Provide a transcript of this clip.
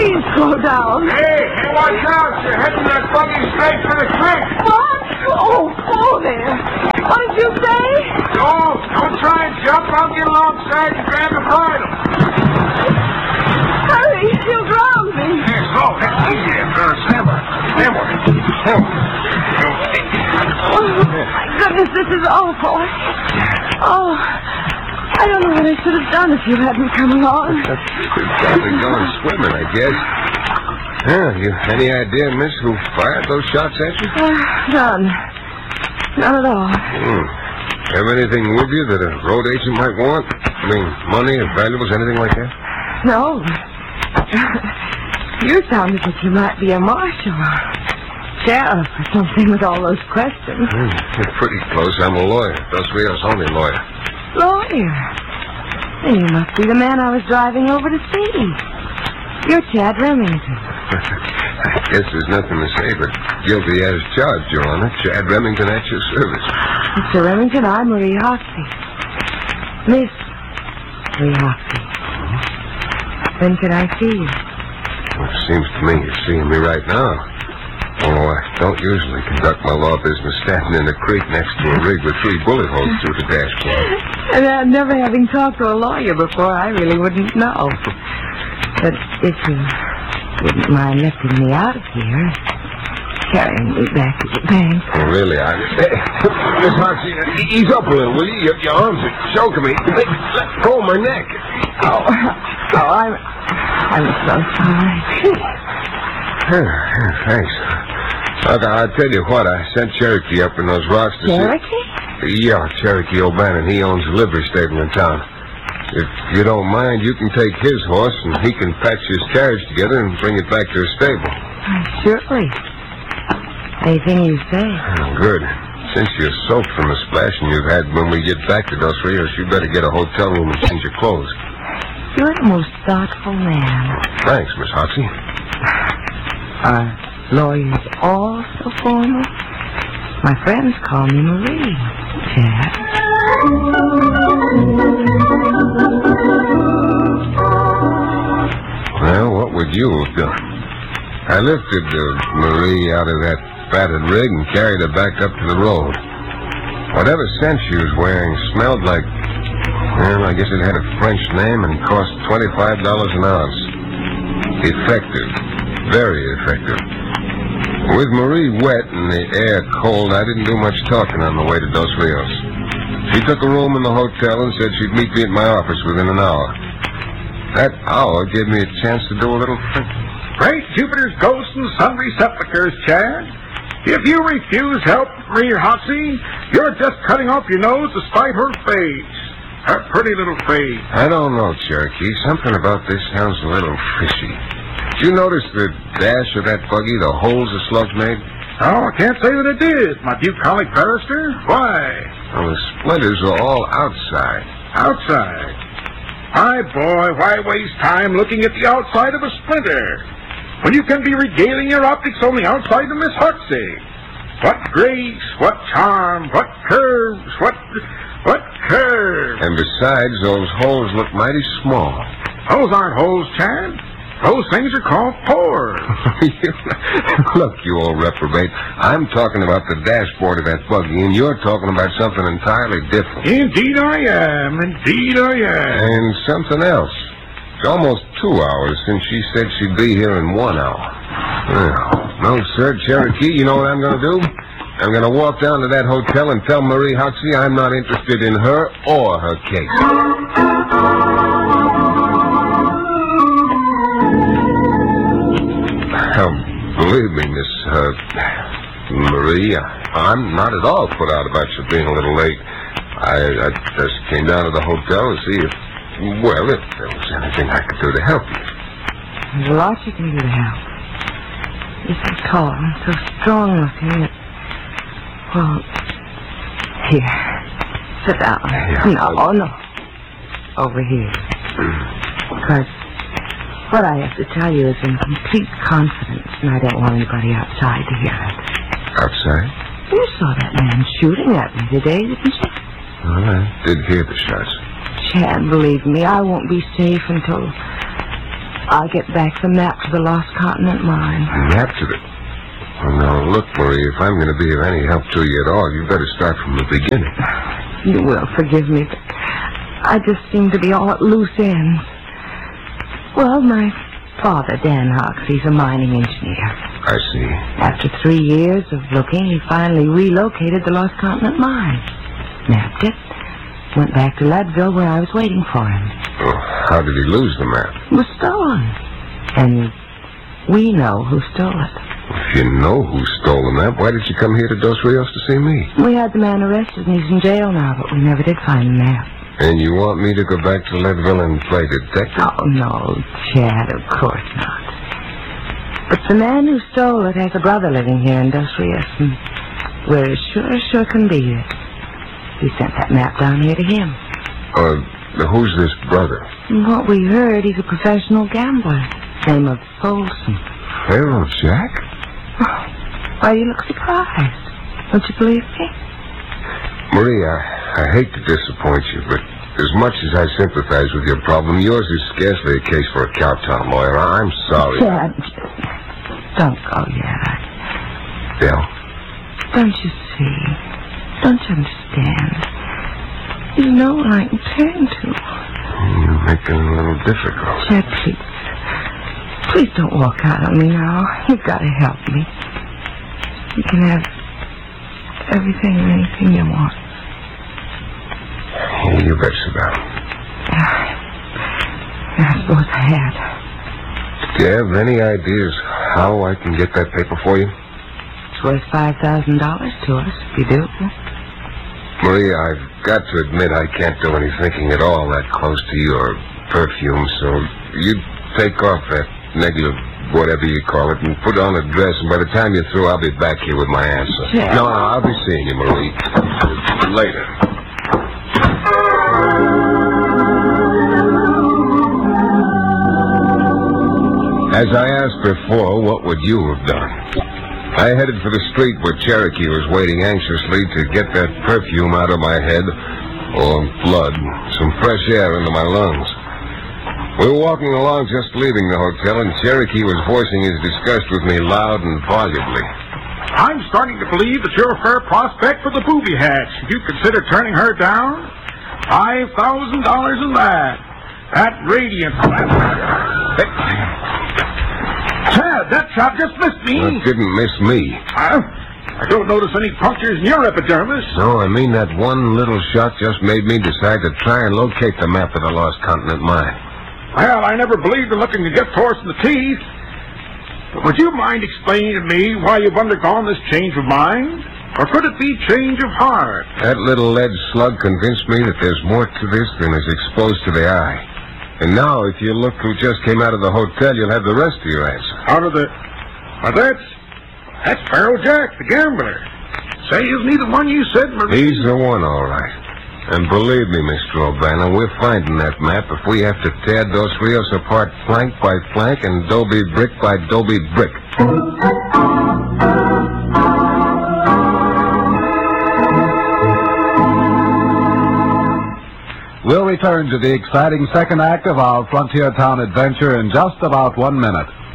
Please slow down. Hey, watch out. You're heading that buggy straight for the creek. What? Oh, there. What did you say? Don't try and jump. I'll get alongside and grab the bridle. Hurry, you'll drown me. Hey, slow. Easy there, girl. Hammer. Oh, my goodness, this is awful. Oh, I don't know what I should have done if you hadn't come along. We've probably gone swimming, I guess. You any idea, miss, who fired those shots at you? None. None at all. Have anything with you that a road agent might want? I mean, money or valuables, anything like that? No. You sound as if you might be a marshal or sheriff or something with all those questions. You're pretty close. I'm a lawyer. Dos Rios' only lawyer. Lawyer? Then you must be the man I was driving over to see. You're Chad Remington. I guess there's nothing to say but guilty as charged, Your Honor. Chad Remington at your service. Mr. Remington, I'm Marie Hoxie. Miss Marie Hoxie. When can I see you? Well, it seems to me you're seeing me right now. Oh, I don't usually conduct my law business standing in a creek next to a rig with 3 bullet holes through the dashboard. And never having talked to a lawyer before, I really wouldn't know. But if you wouldn't mind lifting me out of here, carrying me back to the bank. Oh, really? Miss Hoxie, ease up a little, will you? Your arms are choking me. Let go of my neck. I'm so sorry. Thanks. Look, I'll tell you what, I sent Cherokee up in those rocks to Cherokee? Yeah, Cherokee O'Bannon. He owns a livery stable in town. If you don't mind, you can take his horse and he can patch his carriage together and bring it back to the stable. Surely. Anything you say. Oh, good. Since you're soaked from the splashing you've had when we get back to Dos Rios, you better get a hotel room and change your clothes. You're the most thoughtful man. Thanks, Miss Hoxie. Are lawyers all so formal? My friends call me Marie, Chad. Well, what would you have done? I lifted Marie out of that battered rig and carried her back up to the road. Whatever scent she was wearing smelled like... Well, I guess it had a French name and cost $25 an ounce. Effective. Very effective. With Marie wet and the air cold, I didn't do much talking on the way to Dos Rios. She took a room in the hotel and said she'd meet me at my office within an hour. That hour gave me a chance to do a little thinking. Great Jupiter's ghosts and sundry sepulchres, Chad. If you refuse help, Marie Hoxie, you're just cutting off your nose to spite her face. Her pretty little face. I don't know, Cherokee. Something about this sounds a little fishy. Did you notice the dash of that buggy, the holes the slugs made? Oh, I can't say that it did, my bucolic barrister. Why? Well, the splinters are all outside. Outside? My boy, why waste time looking at the outside of a splinter when you can be regaling your optics on the outside of Miss Hoxie? What grace, what charm, what curves, what curves. And besides, those holes look mighty small. Those aren't holes, Chad. Those things are called pores. Look, you old reprobate. I'm talking about the dashboard of that buggy, and you're talking about something entirely different. Indeed I am. Indeed I am. And something else. It's almost 2 hours since she said she'd be here in 1 hour. Well, no, sir, Cherokee, you know what I'm going to do? I'm going to walk down to that hotel and tell Marie Hoxie I'm not interested in her or her case. Believe me, Miss Marie, I'm not at all put out about you being a little late. I just came down to the hotel to see if there was anything I could do to help you. There's a lot you can do to help. You're so tall and so strong looking that... Well, here, sit down. Yeah, No. Over here. Because what I have to tell you is in complete confidence, and I don't want anybody outside to hear it. Outside? You saw that man shooting at me today, didn't you? Well, I did hear the shots. Chad, believe me, I won't be safe until... I'll get back the map to the Lost Continent mine. Map to it? Well, now, look, Marie, if I'm going to be of any help to you at all, you'd better start from the beginning. You will forgive me, but I just seem to be all at loose ends. Well, my father, Dan Hawks, he's a mining engineer. I see. After 3 years of looking, he finally relocated the Lost Continent mine. Mapped it. Went back to Leadville where I was waiting for him. Well, how did he lose the map? It was stolen. And we know who stole it. If you know who stole the map, why did you come here to Dos Rios to see me? We had the man arrested and he's in jail now, but we never did find the map. And you want me to go back to Leadville and play detective? Oh, no, Chad, of course not. But the man who stole it has a brother living here in Dos Rios, and we're sure can be that he sent that map down here to him. Who's this brother? From what we heard, he's a professional gambler. Name of Folsom. Pharaoh Jack? Why do you look surprised? Don't you believe me? Marie, I hate to disappoint you, but as much as I sympathize with your problem, yours is scarcely a case for a cowtown lawyer. I'm sorry. Chad, don't go yet. Yeah? Don't you see? Don't you understand? There's no one I can turn to. You're making it a little difficult. Chad, please. Please don't walk out on me now. You've got to help me. You can have everything and anything you want. You bet, Sabelle. I suppose I had. Do you have any ideas how I can get that paper for you? It's worth $5,000 to us, if you do. Maria, I've got to admit I can't do any thinking at all that close to your perfume, so you take off that negative, whatever you call it, and put on a dress, and by the time you're through, I'll be back here with my answer. Chad. No, I'll be seeing you, Marie. Later. As I asked before, what would you have done? I headed for the street where Cherokee was waiting anxiously to get that perfume out of my head, or blood, some fresh air into my lungs. We were walking along just leaving the hotel, and Cherokee was voicing his disgust with me loud and volubly. I'm starting to believe that you're a fair prospect for the booby hatch. If you consider turning her down, $5,000 in that. That radiant... Chad, that shot just missed me. It didn't miss me. I don't notice any punctures in your epidermis. No, I mean that one little shot just made me decide to try and locate the map of the Lost Continent mine. Well, I never believed in looking to get horse in the teeth. But would you mind explaining to me why you've undergone this change of mind? Or could it be change of heart? That little lead slug convinced me that there's more to this than is exposed to the eye. And now, if you look who just came out of the hotel, you'll have the rest of your answer. Out of the... Well, that's Pharaoh Jack, the gambler. Say, isn't he the one you said, Marie? He's the one, all right. And believe me, Mr. O'Bannon, we're finding that map if we have to tear Dos Rios apart flank by flank and Dobie brick by Dobie brick. We'll return to the exciting second act of our Frontier Town adventure in just about 1 minute.